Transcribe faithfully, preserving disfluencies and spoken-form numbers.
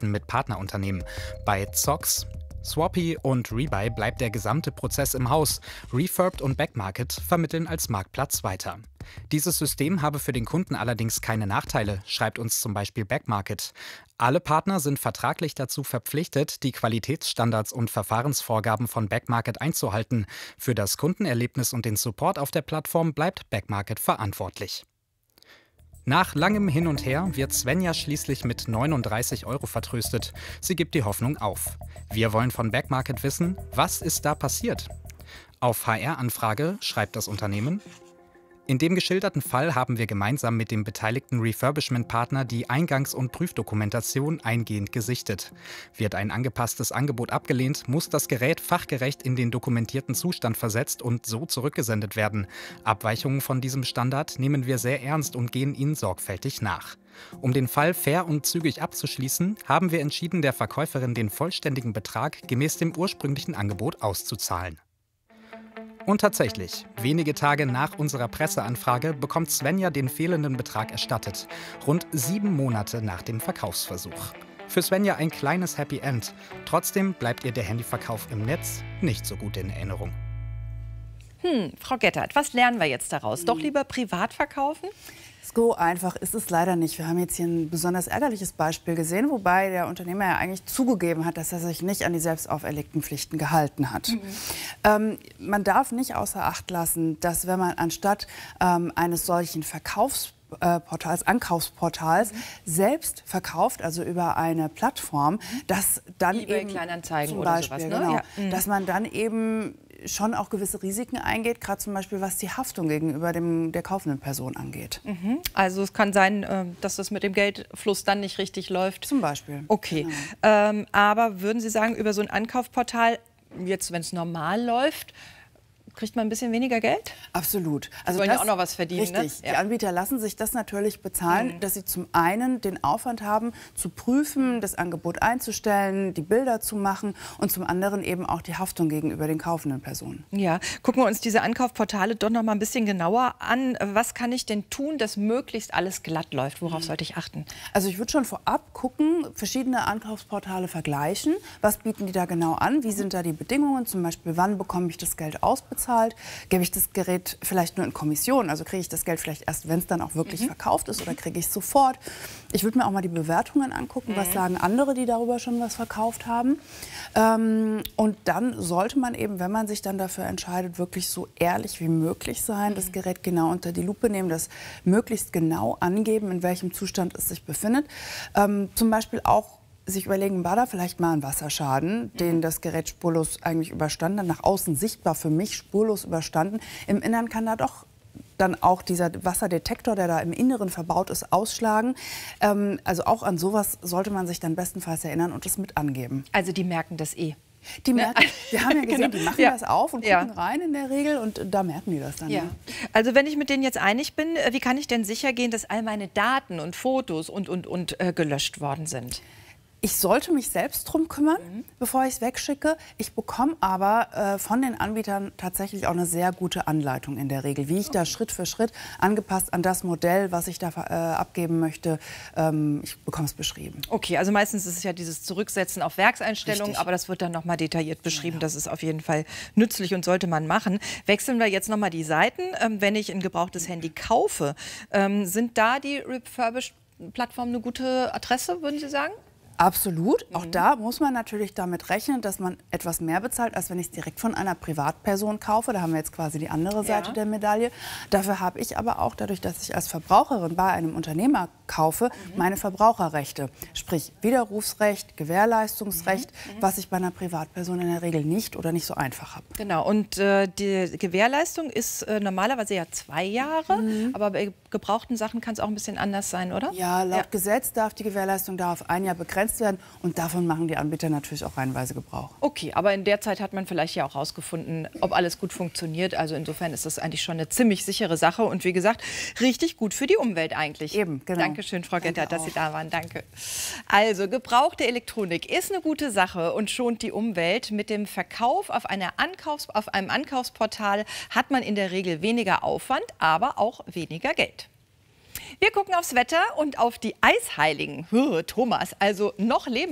arbeiten mit Partnerunternehmen. Bei Zox, Swappy und Rebuy bleibt der gesamte Prozess im Haus. Refurbed und Backmarket vermitteln als Marktplatz weiter. Dieses System habe für den Kunden allerdings keine Nachteile, schreibt uns zum Beispiel Backmarket. Alle Partner sind vertraglich dazu verpflichtet, die Qualitätsstandards und Verfahrensvorgaben von Backmarket einzuhalten. Für das Kundenerlebnis und den Support auf der Plattform bleibt Backmarket verantwortlich. Nach langem Hin und Her wird Svenja schließlich mit neununddreißig Euro vertröstet. Sie gibt die Hoffnung auf. Wir wollen von Backmarket wissen, was ist da passiert? Auf H R-Anfrage schreibt das Unternehmen: In dem geschilderten Fall haben wir gemeinsam mit dem beteiligten Refurbishment-Partner die Eingangs- und Prüfdokumentation eingehend gesichtet. Wird ein angepasstes Angebot abgelehnt, muss das Gerät fachgerecht in den dokumentierten Zustand versetzt und so zurückgesendet werden. Abweichungen von diesem Standard nehmen wir sehr ernst und gehen ihnen sorgfältig nach. Um den Fall fair und zügig abzuschließen, haben wir entschieden, der Verkäuferin den vollständigen Betrag gemäß dem ursprünglichen Angebot auszuzahlen. Und tatsächlich, wenige Tage nach unserer Presseanfrage bekommt Svenja den fehlenden Betrag erstattet. Rund sieben Monate nach dem Verkaufsversuch. Für Svenja ein kleines Happy End. Trotzdem bleibt ihr der Handyverkauf im Netz nicht so gut in Erinnerung. Hm, Frau Gettert, was lernen wir jetzt daraus? Doch lieber privat verkaufen? So einfach ist es leider nicht. Wir haben jetzt hier ein besonders ärgerliches Beispiel gesehen, wobei der Unternehmer ja eigentlich zugegeben hat, dass er sich nicht an die selbst auferlegten Pflichten gehalten hat. Mhm. Ähm, man darf nicht außer Acht lassen, dass wenn man anstatt ähm, eines solchen Verkaufs Portals, Ankaufsportals mhm. selbst verkauft, also über eine Plattform, dass dann eBay, eben Kleinanzeigen zum oder Beispiel, sowas, ne? genau, Ja. Mhm. dass man dann eben schon auch gewisse Risiken eingeht, gerade zum Beispiel was die Haftung gegenüber dem, der kaufenden Person angeht. Mhm. Also es kann sein, dass das mit dem Geldfluss dann nicht richtig läuft? Zum Beispiel. Okay, genau. ähm, aber würden Sie sagen, über so ein Ankaufportal, jetzt wenn es normal läuft, kriegt man ein bisschen weniger Geld? Absolut. Also wollen das, ja auch noch was verdienen. Richtig. Ne? Ja. Die Anbieter lassen sich das natürlich bezahlen, mhm. dass sie zum einen den Aufwand haben, zu prüfen, das Angebot einzustellen, die Bilder zu machen und zum anderen eben auch die Haftung gegenüber den kaufenden Personen. Ja, gucken wir uns diese Ankaufportale doch noch mal ein bisschen genauer an. Was kann ich denn tun, dass möglichst alles glatt läuft? Worauf mhm. sollte ich achten? Also ich würde schon vorab gucken, verschiedene Ankaufsportale vergleichen. Was bieten die da genau an? Wie sind da die Bedingungen? Zum Beispiel, wann bekomme ich das Geld ausbezahlt? Gebe ich das Gerät vielleicht nur in Kommission? Also kriege ich das Geld vielleicht erst, wenn es dann auch wirklich mhm. verkauft ist, oder kriege ich es sofort? Ich würde mir auch mal die Bewertungen angucken. Mhm. Was sagen andere, die darüber schon was verkauft haben? Ähm, und dann sollte man eben, wenn man sich dann dafür entscheidet, wirklich so ehrlich wie möglich sein, mhm. das Gerät genau unter die Lupe nehmen, das möglichst genau angeben, in welchem Zustand es sich befindet. Ähm, zum Beispiel auch sich überlegen, war da vielleicht mal ein Wasserschaden, mhm. den das Gerät spurlos eigentlich überstanden hat, nach außen sichtbar für mich spurlos überstanden. Im Innern kann da doch dann auch dieser Wasserdetektor, der da im Inneren verbaut ist, ausschlagen. Ähm, also auch an sowas sollte man sich dann bestenfalls erinnern und es mit angeben. Also die merken das eh. Die merken, wir haben ja gesehen, genau. die machen ja. das auf und gucken ja. rein in der Regel und da merken die das dann. Ja. Ja. Also wenn ich mit denen jetzt einig bin, wie kann ich denn sicher gehen, dass all meine Daten und Fotos und, und, und äh, gelöscht worden sind? Ich sollte mich selbst drum kümmern, mhm. bevor ich es wegschicke. Ich bekomme aber äh, von den Anbietern tatsächlich auch eine sehr gute Anleitung in der Regel, wie ich da Schritt für Schritt, angepasst an das Modell, was ich da äh, abgeben möchte, ähm, ich bekomme es beschrieben. Okay, also meistens ist es ja dieses Zurücksetzen auf Werkseinstellungen, Richtig. Aber das wird dann noch mal detailliert beschrieben. Ja. Das ist auf jeden Fall nützlich und sollte man machen. Wechseln wir jetzt noch mal die Seiten. Ähm, wenn ich ein gebrauchtes Handy kaufe, ähm, sind da die Refurbished-Plattformen eine gute Adresse, würden Sie sagen? Absolut. Auch mhm. da muss man natürlich damit rechnen, dass man etwas mehr bezahlt, als wenn ich es direkt von einer Privatperson kaufe. Da haben wir jetzt quasi die andere Seite ja. der Medaille. Dafür habe ich aber auch, dadurch, dass ich als Verbraucherin bei einem Unternehmer kaufe, mhm. meine Verbraucherrechte. Sprich Widerrufsrecht, Gewährleistungsrecht, mhm. was ich bei einer Privatperson in der Regel nicht oder nicht so einfach habe. Genau. Und äh, die Gewährleistung ist äh, normalerweise ja zwei Jahre. Mhm. Aber bei gebrauchten Sachen kann es auch ein bisschen anders sein, oder? Ja, laut ja. Gesetz darf die Gewährleistung da auf ein Jahr begrenzt werden und davon machen die Anbieter natürlich auch reihenweise Gebrauch. Okay, aber in der Zeit hat man vielleicht ja auch herausgefunden, ob alles gut funktioniert. Also insofern ist das eigentlich schon eine ziemlich sichere Sache und wie gesagt, richtig gut für die Umwelt eigentlich. Eben, genau. Dankeschön, Frau Gettert, dass auch. Sie da waren. Danke. Also, gebrauchte Elektronik ist eine gute Sache und schont die Umwelt. Mit dem Verkauf auf, einer Ankaufs-, auf einem Ankaufsportal hat man in der Regel weniger Aufwand, aber auch weniger Geld. Wir gucken aufs Wetter und auf die Eisheiligen. Thomas, also noch leben